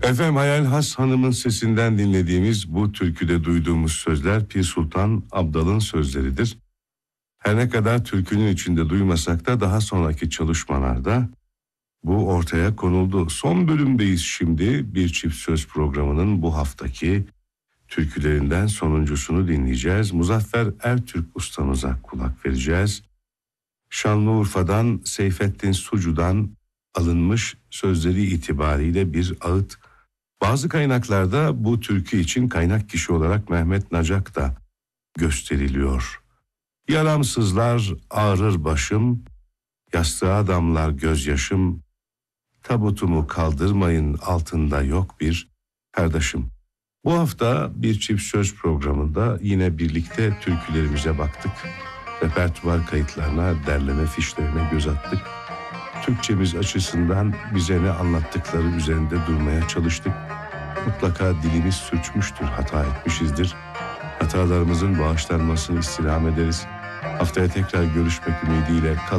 Efendim, Hayal Has Hanım'ın sesinden dinlediğimiz bu türküde duyduğumuz sözler Pir Sultan Abdal'ın sözleridir. Her ne kadar türkünün içinde duymasak da daha sonraki çalışmalarda bu ortaya konuldu. Son bölümdeyiz şimdi. Bir Çift Söz programının bu haftaki türkülerinden sonuncusunu dinleyeceğiz. Muzaffer Ertürk ustamıza kulak vereceğiz. Şanlıurfa'dan Seyfettin Sucu'dan alınmış sözleri itibariyle bir ağıt. Bazı kaynaklarda bu türkü için kaynak kişi olarak Mehmet Nacak da gösteriliyor. Yaramsızlar ağrır başım, yastığa damlar gözyaşım, tabutumu kaldırmayın altında yok bir kardeşim. Bu hafta bir çift söz programında yine birlikte türkülerimize baktık. Repertuar kayıtlarına, derleme fişlerine göz attık. Türkçemiz açısından bize ne anlattıkları üzerinde durmaya çalıştık. Mutlaka dilimiz sürçmüştür, hata etmişizdir. Hatalarımızın bağışlanmasını istirham ederiz. Haftaya tekrar görüşmek ümidiyle